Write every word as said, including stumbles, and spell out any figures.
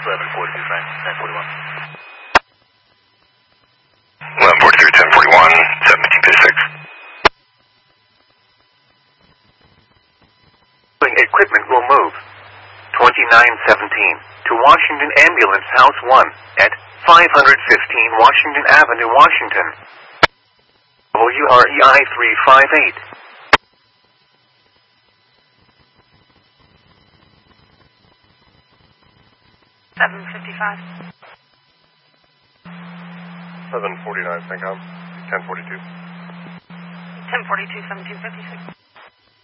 eleven forty-two, Frank, ten forty-one. eleven forty-three, ten forty-one, seventeen fifty-six. Equipment will move. twenty-nine seventeen to Washington Ambulance House one at five fifteen Washington Avenue, Washington. W R E I three five eight. seven fifty-five. seven forty-nine, Syncom. ten forty-two. ten forty-two, seventeen fifty-six.